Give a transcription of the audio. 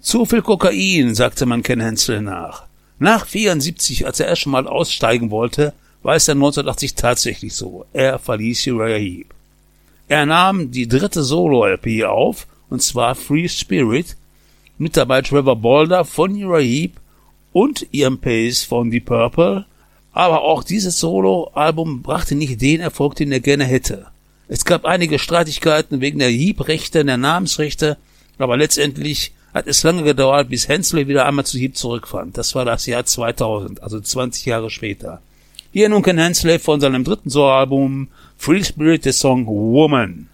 Zu viel Kokain, sagte man Ken Hensley nach. Nach 74, als er erst schon mal aussteigen wollte, war es dann 1980 tatsächlich so. Er verließ Uriah Heep. Er nahm die 3. Solo-LP auf, und zwar Free Spirit, mit dabei Trevor Bolder von Uriah Heep und Ian Pace von Deep Purple, aber auch dieses Solo-Album brachte nicht den Erfolg, den er gerne hätte. Es gab einige Streitigkeiten wegen der Heep-Rechte, der Namensrechte, aber letztendlich hat es lange gedauert, bis Hensley wieder einmal zu Heep zurückfand. Das war das Jahr 2000, also 20 Jahre später. Hier nun Ken Hensley von seinem 3. Soloalbum Free Spirit, der Song Woman.